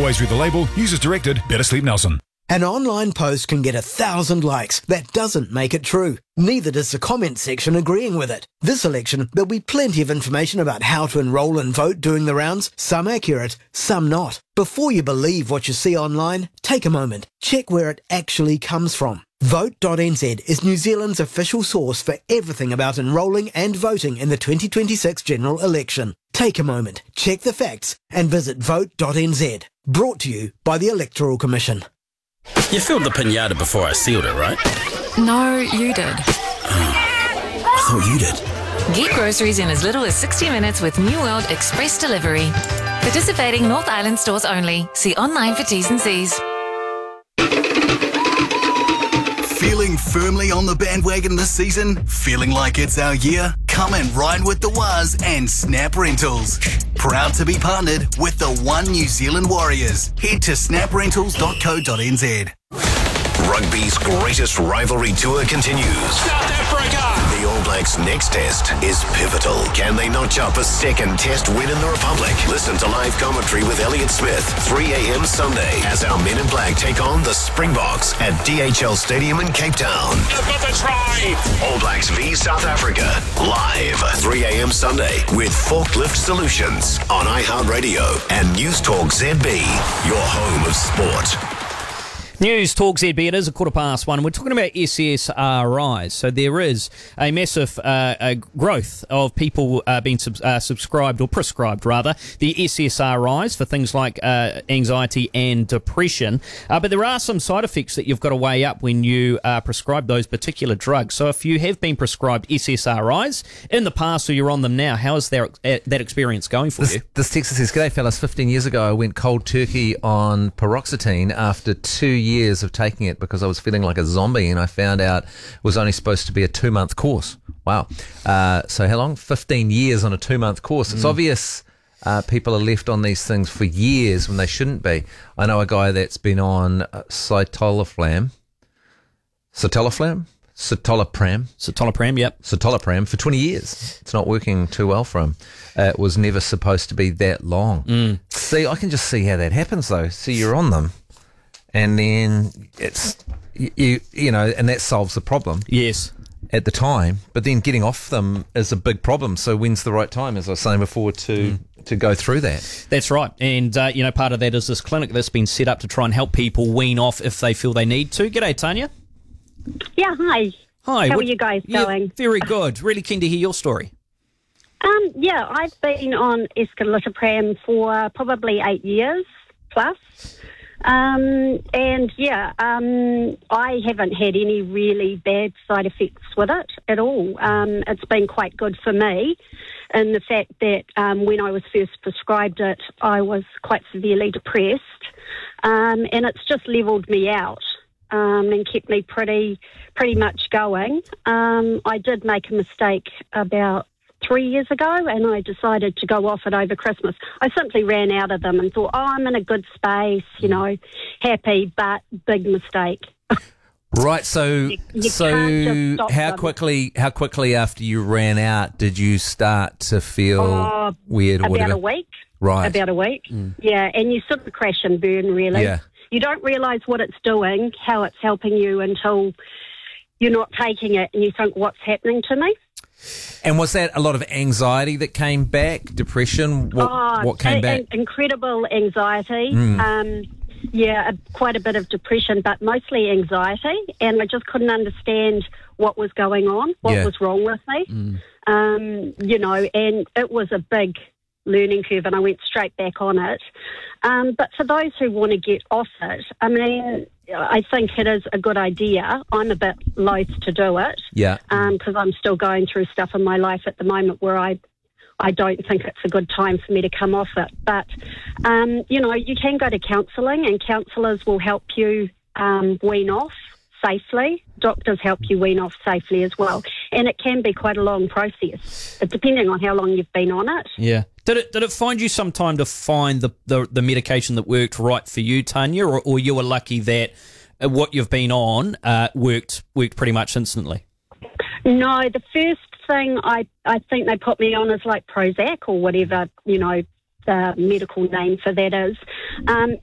Always read the label. Use as directed. Better Sleep Nelson. An online post can get 1,000 likes. That doesn't make it true. Neither does the comment section agreeing with it. This election, there'll be plenty of information about how to enrol and vote doing the rounds, some accurate, some not. Before you believe what you see online, take a moment. Check where it actually comes from. Vote.nz is New Zealand's official source for everything about enrolling and voting in the 2026 general election. Take a moment, check the facts, and visit vote.nz. Brought to you by the Electoral Commission. You filled the pinata before I sealed it, right? No, you did. I thought you did. Get groceries in as little as 60 minutes with New World Express Delivery. Participating North Island stores only. See online for T's and C's. Feeling firmly on the bandwagon this season? Feeling like it's our year? Come and ride with the Waz and Snap Rentals. Proud to be partnered with the One New Zealand Warriors. Head to snaprentals.co.nz. Rugby's greatest rivalry tour continues. South Africa! The All Blacks' next test is pivotal. Can they notch up a second test win in the Republic? Listen to live commentary with Elliot Smith, 3 a.m. Sunday, as our Men in Black take on the Springboks at DHL Stadium in Cape Town. You've got the try! All Blacks v South Africa, live 3 a.m. Sunday with Forklift Solutions on iHeartRadio and News Talk ZB, your home of sport. News Talk ZB, it is 1:15. We're talking about SESRIs. So there is a massive growth of people being subscribed, or prescribed rather, the SESRIs for things like anxiety and depression. But there are some side effects that you've got to weigh up when you prescribe those particular drugs. So if you have been prescribed SSRIs in the past or you're on them now, how is that experience going for you? This Texas says, "G'day fellas, 15 years ago I went cold turkey on paroxetine after 2 years of taking it because I was feeling like a zombie, and I found out it was only supposed to be a 2-month course." Wow. So how long? 15 years on a 2-month course. It's obvious people are left on these things for years when they shouldn't be. I know a guy that's been on citalopram, yep. Citalopram for 20 years. It's not working too well for him. It was never supposed to be that long. See, I can just see how that happens though. See, you're on them, and then it's, you know, and that solves the problem. Yes. At the time, but then getting off them is a big problem. So when's the right time, as I was saying before, to go through that? That's right. And, you know, part of that is this clinic that's been set up to try and help people wean off if they feel they need to. G'day, Tanya. Yeah, hi. Hi. How are you guys going? Very good. Really keen to hear your story. Yeah, I've been on escitalopram for probably 8 years plus. I haven't had any really bad side effects with it at all. It's been quite good for me in the fact that when I was first prescribed it, I was quite severely depressed, and it's just levelled me out and kept me pretty much going. I did make a mistake about 3 years ago, and I decided to go off it over Christmas. I simply ran out of them and thought, I'm in a good space, you know, happy, but big mistake. Right, so can't just how quickly after you ran out did you start to feel weird or whatever? About a week. Right. About a week. Yeah, and you sort of crash and burn, really. Yeah. You don't realise what it's doing, how it's helping you, until you're not taking it and you think, what's happening to me? And was that a lot of anxiety that came back? Depression? What came back? Incredible anxiety. Quite a bit of depression, but mostly anxiety. And I just couldn't understand what was going on, what was wrong with me. You know, and it was a big learning curve, and I went straight back on it. But for those who want to get off it, I mean, I think it is a good idea. I'm a bit loath to do it. Yeah. Because I'm still going through stuff in my life at the moment where I don't think it's a good time for me to come off it. But, you know, you can go to counselling, and counsellors will help you wean off safely. Doctors help you wean off safely as well. And it can be quite a long process, depending on how long you've been on it. Yeah. Did it find you some time to find the medication that worked right for you, Tanya, or you were lucky that what you've been on worked pretty much instantly? No, the first thing I think they put me on is like Prozac or whatever, you know, the medical name for that is. And